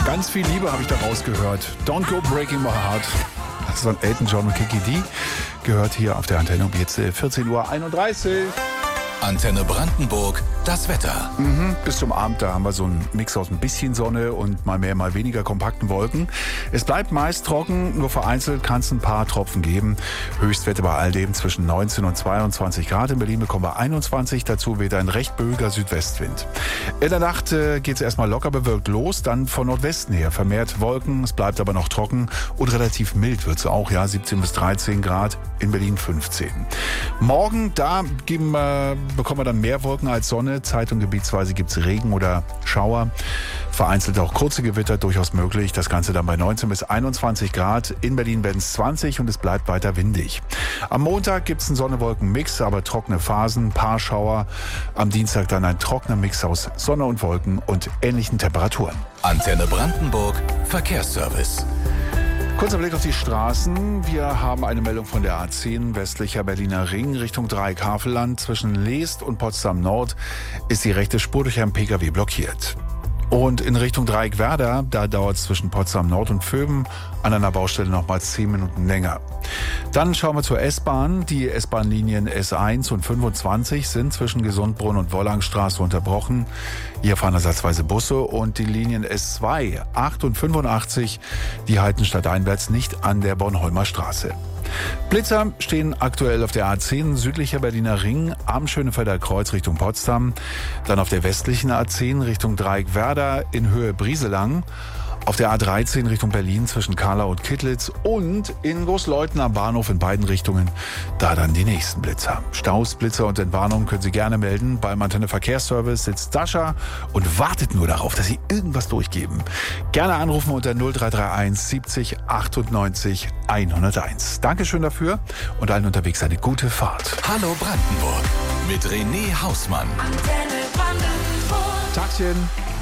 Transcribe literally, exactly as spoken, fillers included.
Ganz viel Liebe habe ich da rausgehört. Don't Go Breaking My Heart. Das ist von Elton John und Kiki D. Gehört hier auf der Antenne um jetzt vierzehn Uhr einunddreißig. Antenne Brandenburg, das Wetter. Mhm, bis zum Abend, da haben wir so einen Mix aus ein bisschen Sonne und mal mehr, mal weniger kompakten Wolken. Es bleibt meist trocken, nur vereinzelt kann es ein paar Tropfen geben. Höchstwerte bei all dem zwischen neunzehn und zweiundzwanzig Grad. In Berlin bekommen wir einundzwanzig, dazu weht ein recht böiger Südwestwind. In der Nacht äh, geht es erstmal locker bewölkt los, dann von Nordwesten her vermehrt Wolken. Es bleibt aber noch trocken und relativ mild wird es auch, ja, siebzehn bis dreizehn Grad, in Berlin fünfzehn. Morgen, da geben wir... bekommen wir dann mehr Wolken als Sonne. Zeit- und gebietsweise gibt es Regen oder Schauer. Vereinzelt auch kurze Gewitter durchaus möglich. Das Ganze dann bei neunzehn bis einundzwanzig Grad. In Berlin werden es zwanzig und es bleibt weiter windig. Am Montag gibt es einen Sonne-Wolken-Mix, aber trockene Phasen, paar Schauer. Am Dienstag dann ein trockener Mix aus Sonne und Wolken und ähnlichen Temperaturen. Antenne Brandenburg, Verkehrsservice. Kurzer Blick auf die Straßen. Wir haben eine Meldung von der A zehn, westlicher Berliner Ring, Richtung Dreieck-Havelland. Zwischen Leest und Potsdam Nord ist die rechte Spur durch einen Pkw blockiert. Und in Richtung Dreieck-Werder, da dauert es zwischen Potsdam Nord und Vöben an einer Baustelle nochmals zehn Minuten länger. Dann schauen wir zur S-Bahn. Die S-Bahn-Linien S eins und fünfundzwanzig sind zwischen Gesundbrunn und Wollangstraße unterbrochen. Hier fahren ersatzweise Busse und die Linien S zwei, acht und fünfundachtzig, die halten stadteinwärts nicht an der Bornholmer Straße. Blitzer stehen aktuell auf der A zehn, südlicher Berliner Ring, am Schönefelder Kreuz Richtung Potsdam. Dann auf der westlichen A zehn Richtung Dreieck-Werder in Höhe Brieselang. Auf der A dreizehn Richtung Berlin zwischen Kahla und Kittlitz und in Großleuthen am Bahnhof in beiden Richtungen. Da dann die nächsten Blitzer. Staus, Blitzer und Entwarnungen können Sie gerne melden. Beim Antenne Verkehrsservice sitzt Sascha und wartet nur darauf, dass Sie irgendwas durchgeben. Gerne anrufen unter null drei drei eins siebzig achtundneunzig hunderteins. Dankeschön dafür und allen unterwegs eine gute Fahrt. Hallo Brandenburg mit René Hausmann. Antenne Brandenburg. Tagchen.